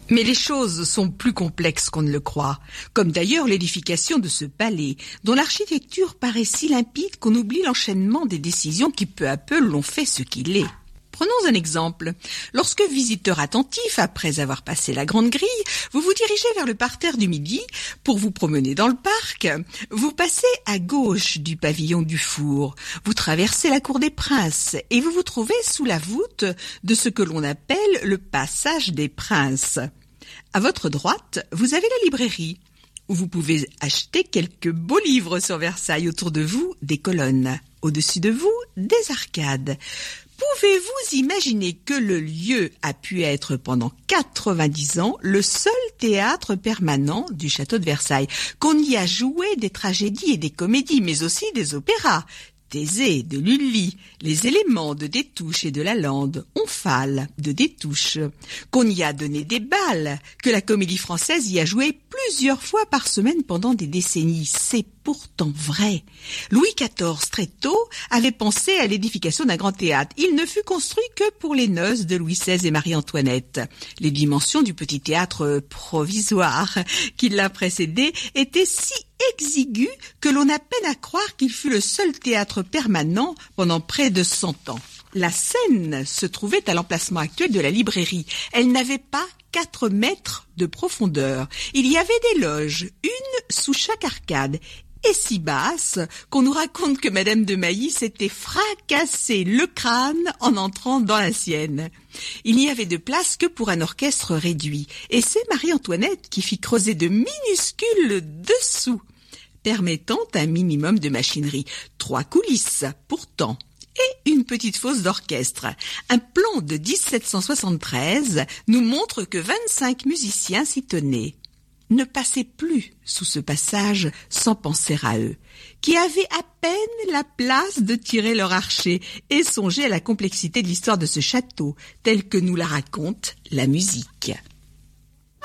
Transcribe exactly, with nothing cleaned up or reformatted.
Mais les choses sont plus complexes qu'on ne le croit, comme d'ailleurs l'édification de ce palais, dont l'architecture paraît si limpide qu'on oublie l'enchaînement des décisions qui peu à peu l'ont fait ce qu'il est. Prenons un exemple. Lorsque, visiteur attentif, après avoir passé la grande grille, vous vous dirigez vers le parterre du Midi pour vous promener dans le parc, vous passez à gauche du pavillon du Four, vous traversez la cour des Princes et vous vous trouvez sous la voûte de ce que l'on appelle le passage des Princes. À votre droite, vous avez la librairie, où vous pouvez acheter quelques beaux livres sur Versailles. Autour de vous, des colonnes. Au-dessus de vous, des arcades. Pouvez-vous imaginer que le lieu a pu être pendant quatre-vingt-dix ans le seul théâtre permanent du château de Versailles, qu'on y a joué des tragédies et des comédies, mais aussi des opéras, Thésée de Lully, les éléments de Destouches et de Lalande, Omphale de Destouches, qu'on y a donné des bals, que la Comédie Française y a joué plusieurs fois par semaine pendant des décennies. C'est pourtant vrai. Louis quatorze, très tôt, avait pensé à l'édification d'un grand théâtre. Il ne fut construit que pour les noces de Louis seize et Marie-Antoinette. Les dimensions du petit théâtre provisoire qui l'a précédé étaient si exigu que l'on a peine à croire qu'il fut le seul théâtre permanent pendant près de cent ans. La scène se trouvait à l'emplacement actuel de la librairie. Elle n'avait pas quatre mètres de profondeur. Il y avait des loges, une sous chaque arcade, et si basse qu'on nous raconte que Madame de Mailly s'était fracassé le crâne en entrant dans la sienne. Il n'y avait de place que pour un orchestre réduit, et c'est Marie-Antoinette qui fit creuser de minuscules dessous, permettant un minimum de machinerie. Trois coulisses, pourtant, et une petite fosse d'orchestre. Un plan de dix-sept cent soixante-treize nous montre que vingt-cinq musiciens s'y tenaient. Ne passez plus sous ce passage sans penser à eux, qui avaient à peine la place de tirer leur archet et songer à la complexité de l'histoire de ce château, telle que nous la raconte la musique.